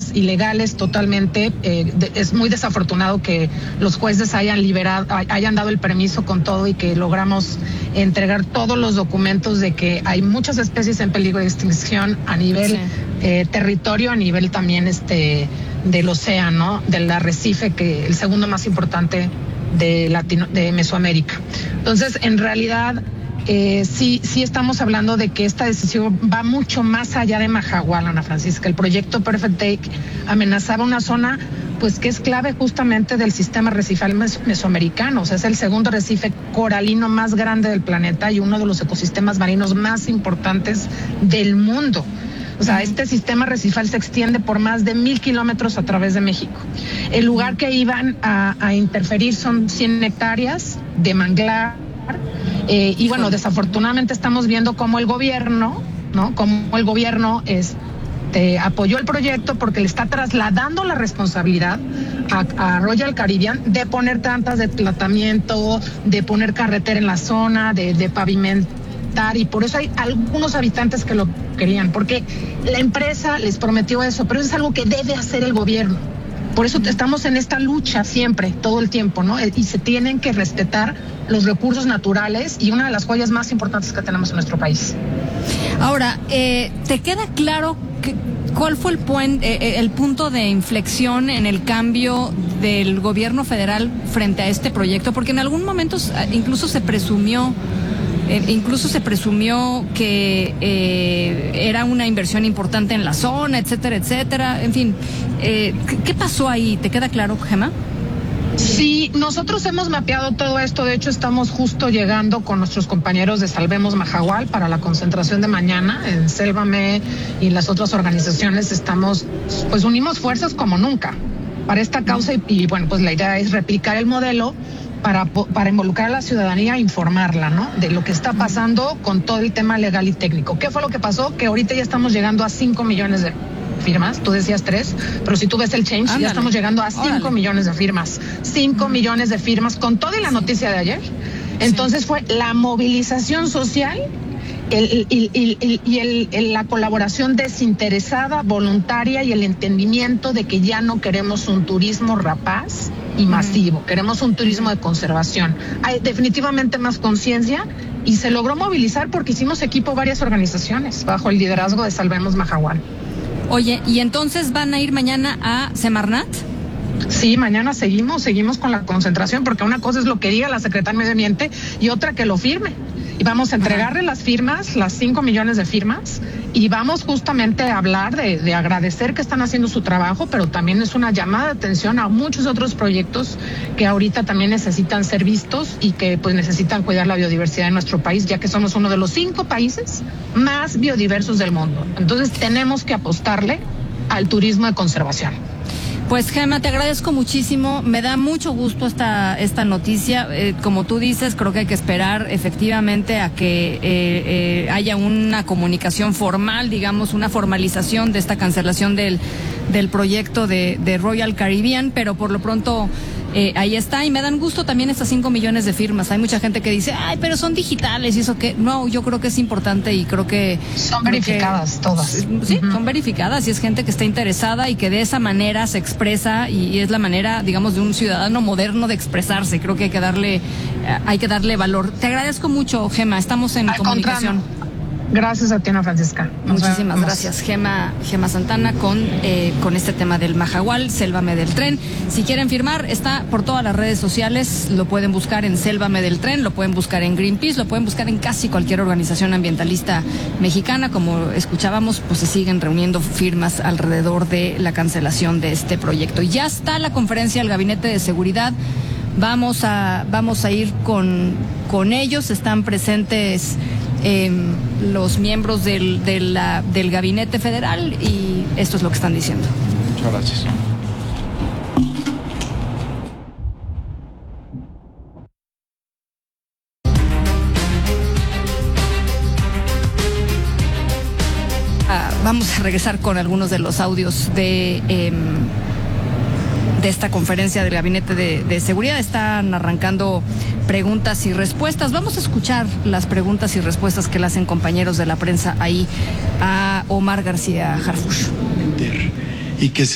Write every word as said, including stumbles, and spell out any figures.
obras ilegales totalmente. Eh, de, es muy desafortunado que los jueces hayan liberado, hayan dado el permiso con todo y que logramos entregar todos los documentos de que hay muchas especies en peligro de extinción a nivel sí. eh, territorio, a nivel también este del océano, del arrecife, que el segundo más importante de Latino, de Mesoamérica. Entonces, en realidad, eh, sí, sí estamos hablando de que esta decisión va mucho más allá de Mahahual, Ana Francisca. El proyecto Perfect Day amenazaba una zona, pues, que es clave justamente del sistema arrecifal mes mesoamericano. O sea, es el segundo arrecife coralino más grande del planeta y uno de los ecosistemas marinos más importantes del mundo. O sea, este sistema arrecifal se extiende por más de mil kilómetros a través de México. El lugar que iban a, a interferir son cien hectáreas de manglar. Eh, y bueno, desafortunadamente estamos viendo cómo el gobierno, ¿no? Cómo el gobierno este, apoyó el proyecto porque le está trasladando la responsabilidad a, a Royal Caribbean de poner tantas de tratamiento, de poner carretera en la zona, de, de pavimentar. Y por eso hay algunos habitantes que lo querían, porque la empresa les prometió eso, pero eso es algo que debe hacer el gobierno. Por eso estamos en esta lucha siempre, todo el tiempo, ¿no? Y se tienen que respetar los recursos naturales y una de las joyas más importantes que tenemos en nuestro país. Ahora, eh, ¿te queda claro que, cuál fue el, puen, eh, el punto de inflexión en el cambio del gobierno federal frente a este proyecto? Porque en algún momento incluso se presumió Eh, incluso se presumió que eh, era una inversión importante en la zona, etcétera, etcétera. En fin, eh, ¿qué pasó ahí? ¿Te queda claro, Gema? Sí, nosotros hemos mapeado todo esto. De hecho, estamos justo llegando con nuestros compañeros de Salvemos Mahahual para la concentración de mañana en Sélvame y las otras organizaciones. Estamos, pues unimos fuerzas como nunca para esta causa y, y bueno, pues la idea es replicar el modelo para, para involucrar a la ciudadanía e informarla, ¿no? De lo que está pasando con todo el tema legal y técnico. ¿Qué fue lo que pasó? Que ahorita ya estamos llegando a cinco millones de firmas. Tú decías tres, pero si tú ves el change, Ándale. ya estamos llegando a cinco millones de firmas. cinco millones de firmas con toda la noticia de ayer. Entonces sí. fue la movilización social el, el, el, el, y el, el, la colaboración desinteresada, voluntaria y el entendimiento de que ya no queremos un turismo rapaz y masivo, queremos un turismo de conservación. Hay definitivamente más conciencia y se logró movilizar porque hicimos equipo varias organizaciones bajo el liderazgo de Salvemos Mahahual. Oye, ¿y entonces van a ir mañana a Semarnat? Sí, mañana seguimos, seguimos con la concentración porque una cosa es lo que diga la Secretaría de Medio Ambiente y otra que lo firme. Y vamos a entregarle Ajá. las firmas, las cinco millones de firmas, y vamos justamente a hablar de, de agradecer que están haciendo su trabajo, pero también es una llamada de atención a muchos otros proyectos que ahorita también necesitan ser vistos y que pues necesitan cuidar la biodiversidad de nuestro país, ya que somos uno de los cinco países más biodiversos del mundo. Entonces tenemos que apostarle al turismo de conservación. Pues Gema, te agradezco muchísimo, me da mucho gusto esta esta noticia, eh, como tú dices, creo que hay que esperar efectivamente a que eh, eh, haya una comunicación formal, digamos, una formalización de esta cancelación del, del proyecto de, de Royal Caribbean, pero por lo pronto eh, ahí está, y me dan gusto también estas cinco millones de firmas. Hay mucha gente que dice, ay, pero son digitales y eso que, no, yo creo que es importante y creo que... Son verificadas que, todas. Sí, uh-huh. son verificadas y es gente que está interesada y que de esa manera se expresa y, y es la manera, digamos, de un ciudadano moderno de expresarse. Creo que hay que darle, eh, hay que darle valor. Te agradezco mucho, Gema, estamos en Al comunicación. Contrario. Gracias a ti, Ana Francisca. Nos Muchísimas vemos. gracias, Gema, Gema Santana, con, eh, con este tema del Mahahual, Sélvame del Tren. Si quieren firmar, está por todas las redes sociales, lo pueden buscar en Sélvame del Tren, lo pueden buscar en Greenpeace, lo pueden buscar en casi cualquier organización ambientalista mexicana. Como escuchábamos, pues se siguen reuniendo firmas alrededor de la cancelación de este proyecto. Y ya está la conferencia del Gabinete de Seguridad. Vamos a, vamos a ir con, con ellos, están presentes Eh, los miembros del, de la, del Gabinete Federal y esto es lo que están diciendo. Muchas gracias. Ah, vamos a regresar con algunos de los audios de... Eh, de esta conferencia del Gabinete de, de Seguridad. Están arrancando preguntas y respuestas. Vamos a escuchar las preguntas y respuestas que le hacen compañeros de la prensa ahí a Omar García Harfuch. Y que se